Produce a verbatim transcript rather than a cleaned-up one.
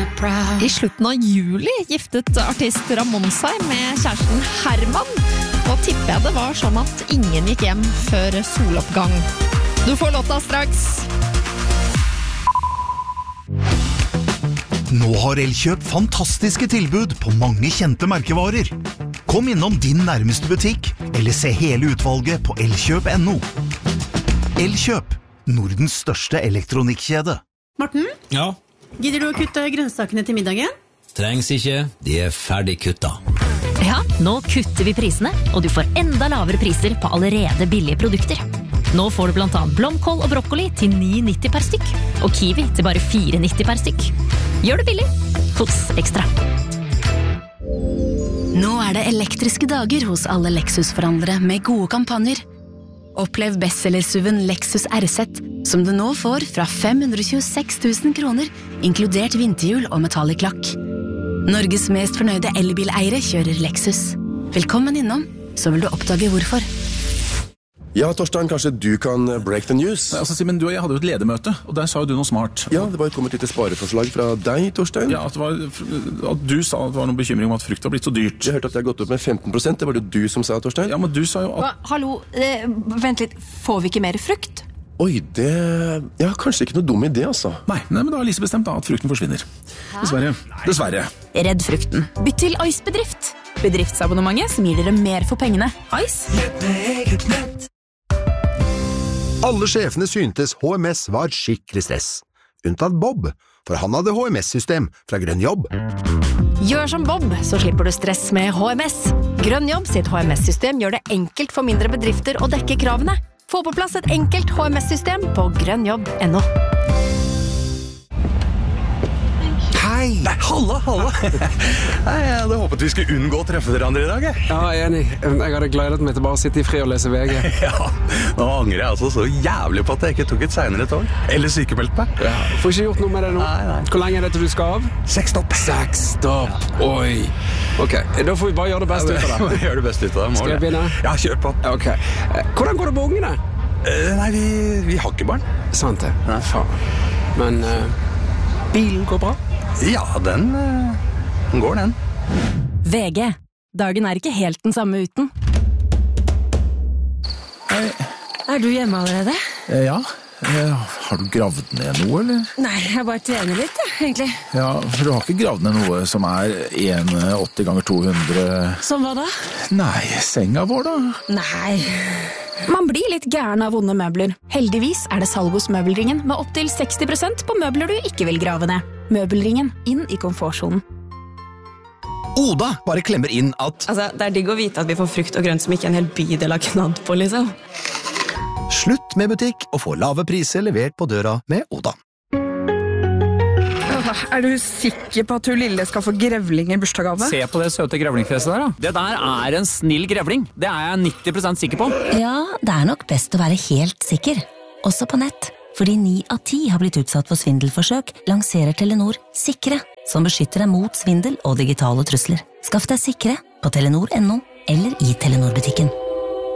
I slutten av juli giftet artist Ramón seg med kjæresten Herman, og tipper jeg det var sånn at ingen gikk hjem før soloppgang. Du får låta straks. Nå har Elkjøp fantastiske tilbud på mange kjente merkevarer. Kom innom din nærmeste butikk, eller se hele utvalget på elkjøp punktum no. Elkjøp, Nordens største elektronikkjede. Morten? Ja? Gidder du å kutte grønnsakene til middagen? Trengs ikke, de er ferdig kutta. Ja, nå kutter vi prisene, og du får enda lavere priser på allerede billige produkter. Nå får du blant annet blomkål og brokkoli til ni nitti per stykk, og kiwi til bare fire nitti per stykk. Gjør det billig hos Ekstra. Nå er det elektriske dager hos alle Lexus-forhandlere med gode kampanjer. Opplev bestsellersuven Lexus R Z, som du nå får fra fem hundre tjueseks tusen kroner, inkludert vinterhjul og metallic lakk. Norges mest fornøyde elbileiere kjører Lexus. Velkommen innom, så vil du oppdage hvorfor. Ja, Torstein, kanskje du kan break the news? Altså, Simen, du og jeg hadde jo et ledermøte, og der sa jo du noe smart. Ja, det var jo kommet litt spareforslag fra deg, Torstein. Ja, at, det var, at du sa at det var noen bekymring om at frukt var blitt så dyrt. Jeg hørte at det har gått opp med femten prosent, det var det du som sa, Torstein. Ja, men du sa jo at... Hva? Hallo, eh, vent litt, får vi ikke mer frukt? Oi, det... Ja, kanskje ikke noe dum idé, altså. Nei, nei, men da har Lise bestemt da, at frukten forsvinner. Hæ? Dessverre. Dessverre. Redd frukten. Bytt til Ice Bedrift. Bedriftsabonnementet som gir dere mer for pengene. Ice. Nett med eget nett. Alle sjefene syntes H M S var skikkelig stress. Unntatt Bob, for han hadde H M S-system fra Grønn Jobb. Gjør som Bob, så slipper du stress med H M S. Grønn Jobb sitt H M S-system gjør det enkelt for mindre bedrifter å dekke kravene. Få på plass et enkelt H M S-system på grønnjobb punktum no. Hei! Nei, halla, halla! Nei, jeg hadde håpet vi skulle unngå å treffe dere andre i dag, jeg. Ja, jeg er enig. Jeg hadde gledet meg til bare å sitte i fri og lese V G. Ja, nå angrer jeg altså så jævlig på at jeg ikke tok et senere tog. Eller sykemeldt meg. Ja, får ikke gjort noe med det nå. Nei, nei. Hvor lenge er det til du skal av? Seks stopp. Seks stopp, ja. Oi. Ok, da får vi bare gjøre det beste ut av det. Gjør det beste ut av det. Skal jeg begynne? Ja, kjør på. Ok. Hvordan går det på ungene? Uh, nei, vi, vi har ikke barn. Sant det. Nei. Faen. Men uh, bilen går bra? Ja, den, den går den. V G. Dagen er ikke helt den samme uten. Hei. Er du hjemme allerede? Eh, ja. Eh, har du gravd ned noe, eller? Nei, jeg bare trener litt, ja, egentlig. Ja, for du har ikke gravd ned noe som er en åtti ganger to hundre... Som hva da? Nei, senga vår da. Nei... Man blir litt gæren av vonde møbler. Heldigvis er det salg hos Møbelringen med opp til seksti prosent på møbler du ikke vil grave ned. Møbelringen, inn i komfortzonen. Oda bare klemmer inn at... Altså, det er digg å vite at vi får frukt og grønt som ikke en hel bydel har knadd på, liksom. Slutt med butikk og få lave priser levert på døra med Oda. Er du sikker på at du lille skal få grevling i bursdagsgave? Se på det søte grevlingfjeset der da. Det der er en snill grevling. Det er jeg nitti prosent sikker på. Ja, det er nok best å være helt sikker. Også på nett. Fordi ni av ti har blitt utsatt for svindelforsøk, lanserer Telenor Sikre, som beskytter deg mot svindel og digitale trusler. Skaff deg Sikre på telenor punktum no eller i Telenor-butikken.